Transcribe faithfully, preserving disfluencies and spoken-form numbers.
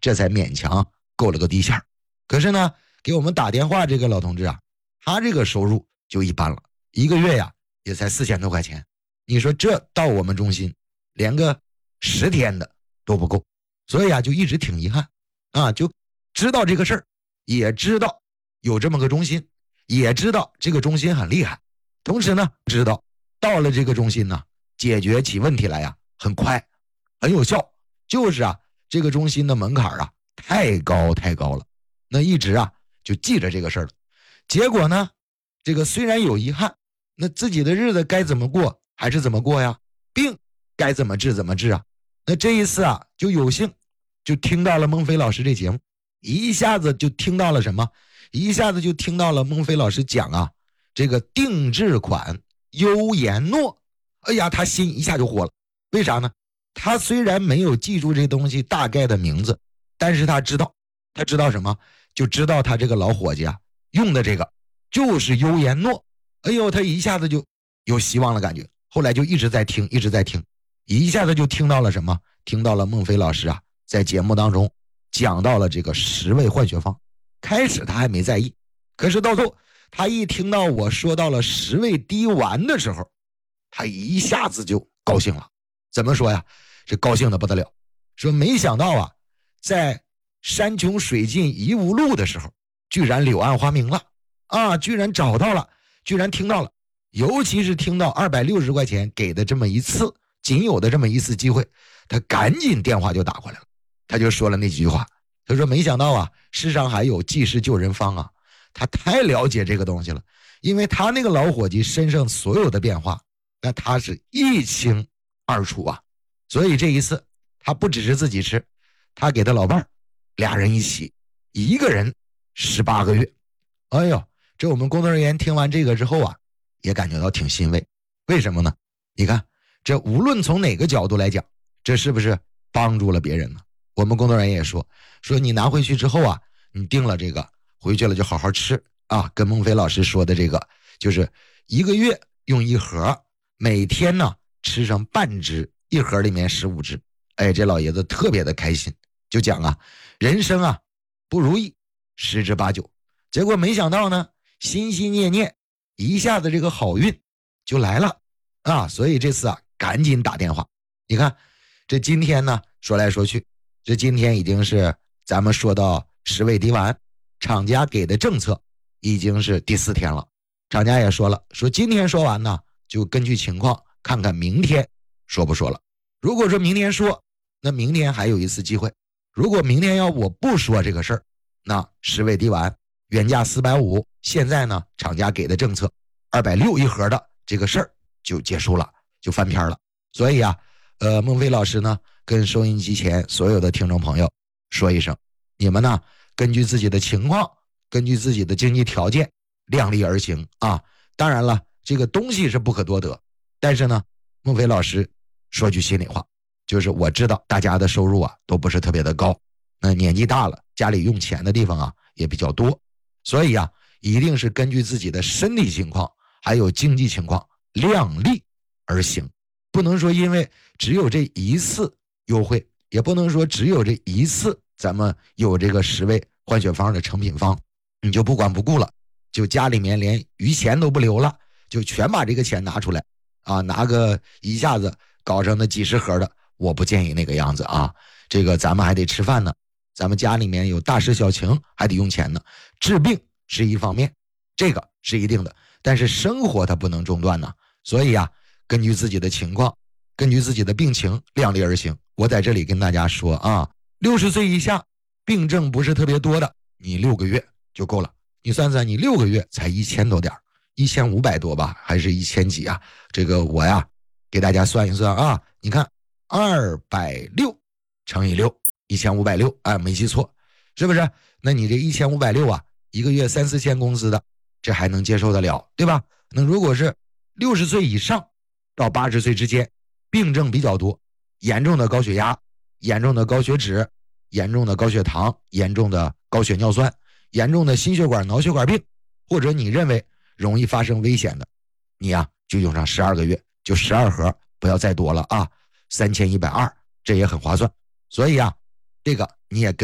这才勉强够了个地线。可是呢，给我们打电话这个老同志啊，他这个收入就一般了，一个月呀也才四千多块钱。你说这到我们中心连个十天的都不够，所以啊就一直挺遗憾啊，就知道这个事儿，也知道有这么个中心，也知道这个中心很厉害，同时呢知道到了这个中心呢解决起问题来呀很快很有效，就是啊这个中心的门槛啊太高太高了，那一直啊就记着这个事儿了。结果呢这个虽然有遗憾，那自己的日子该怎么过还是怎么过呀，病该怎么治怎么治啊。那这一次啊就有幸就听到了孟非老师这节目，一下子就听到了什么，一下子就听到了孟非老师讲啊这个定制款优颜诺。哎呀他心一下就活了，为啥呢？他虽然没有记住这东西大概的名字，但是他知道他知道什么，就知道他这个老伙计啊用的这个就是优颜诺。哎呦他一下子就有希望了感觉，后来就一直在听一直在听，一下子就听到了什么，听到了孟非老师啊在节目当中讲到了这个十味换血方。开始他还没在意，可是到最后他一听到我说到了十味滴丸的时候，他一下子就高兴了。怎么说呀？这高兴的不得了，说没想到啊在山穷水尽疑无路的时候居然柳暗花明了啊，居然找到了，居然听到了，尤其是听到二百六十块钱给的这么一次仅有的这么一次机会，他赶紧电话就打过来了。他就说了那几句话，他说没想到啊世上还有济世救人方啊。他太了解这个东西了，因为他那个老伙计身上所有的变化那他是一清二楚啊。所以这一次他不只是自己吃，他给他老伴儿俩人一起，一个人十八个月。哎呦这我们工作人员听完这个之后啊也感觉到挺欣慰。为什么呢？你看这无论从哪个角度来讲，这是不是帮助了别人呢？我们工作人员也说说你拿回去之后啊，你订了这个回去了就好好吃啊，跟孟非老师说的这个就是一个月用一盒，每天呢吃上半只，一盒里面十五只。哎，这老爷子特别的开心，就讲啊人生啊不如意十之八九。结果没想到呢心心念念一下子这个好运就来了啊，所以这次啊赶紧打电话。你看这今天呢说来说去，这今天已经是咱们说到十味滴丸，厂家给的政策已经是第四天了。厂家也说了，说今天说完呢就根据情况看看明天说不说了。如果说明天说，那明天还有一次机会。如果明天要我不说这个事儿，那十味滴丸原价四百五，现在呢厂家给的政策二百六一盒的这个事儿就结束了，就翻篇了。所以啊呃，孟非老师呢跟收音机前所有的听众朋友说一声，你们呢根据自己的情况，根据自己的经济条件量力而行啊。当然了这个东西是不可多得，但是呢孟非老师说句心里话，就是我知道大家的收入啊都不是特别的高，那年纪大了家里用钱的地方啊也比较多，所以啊一定是根据自己的身体情况还有经济情况量力而行，不能说因为只有这一次优惠，也不能说只有这一次咱们有这个十味换血方的成品方你就不管不顾了，就家里面连余钱都不留了，就全把这个钱拿出来啊，拿个一下子搞上那几十盒的，我不建议那个样子啊。这个咱们还得吃饭呢，咱们家里面有大事小情还得用钱呢，治病是一方面，这个是一定的，但是生活它不能中断呢。所以啊根据自己的情况，根据自己的病情量力而行。我在这里跟大家说啊，六十岁以下病症不是特别多的，你六个月就够了。你算算你六个月才一千多点，一千五百多吧，还是一千几啊？这个我呀给大家算一算啊，你看二百六乘以六，一千五百六，哎，没记错，是不是？那你这一千五百六啊，一个月三四千工资的，这还能接受得了，对吧？那如果是六十岁以上到八十岁之间，病症比较多，严重的高血压，严重的高血脂，严重的高血糖，严重的高血尿酸，严重的心血管脑血管病，或者你认为容易发生危险的，你呀、啊、就用上十二个月，就十二盒，不要再多了啊，三千一百二十，这也很划算。所以啊，这个你也跟